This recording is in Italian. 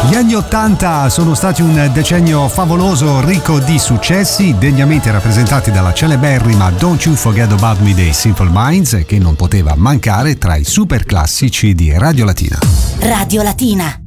Gli anni 80 sono stati un decennio favoloso, ricco di successi, degnamente rappresentati dalla celeberrima Don't You Forget About Me dei Simple Minds, che non poteva mancare tra i super classici di Radio Latina. Radio Latina.